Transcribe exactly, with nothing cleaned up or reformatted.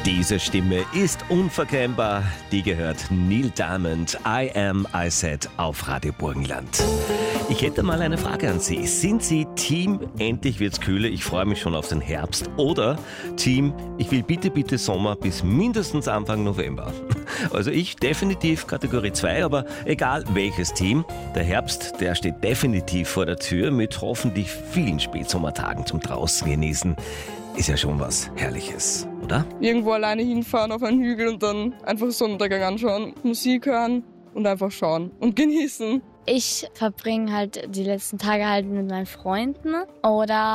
Diese Stimme ist unverkennbar. Die gehört Neil Diamond, I Am, I Said auf Radio Burgenland. Ich hätte mal eine Frage an Sie. Sind Sie Team endlich wird's kühler, ich freue mich schon auf den Herbst, oder Team ich will bitte, bitte Sommer bis mindestens Anfang November? Also ich definitiv Kategorie zwei, aber egal welches Team, der Herbst, der steht definitiv vor der Tür mit hoffentlich vielen Spätsommertagen zum draußen genießen. Ist ja schon was Herrliches, oder? Irgendwo alleine hinfahren auf einen Hügel und dann einfach Sonnenuntergang anschauen, Musik hören und einfach schauen und genießen. Ich verbringe halt die letzten Tage halt mit meinen Freunden oder